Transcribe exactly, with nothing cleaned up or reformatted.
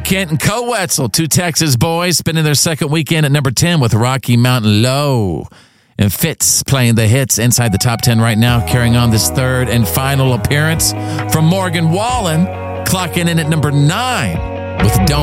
Kent and Coetzel, two Texas boys, spending their second weekend at number ten with Rocky Mountain Low. And Fitz playing the hits inside the top ten right now, carrying on this third and final appearance from Morgan Wallen, clocking in at number nine with Don't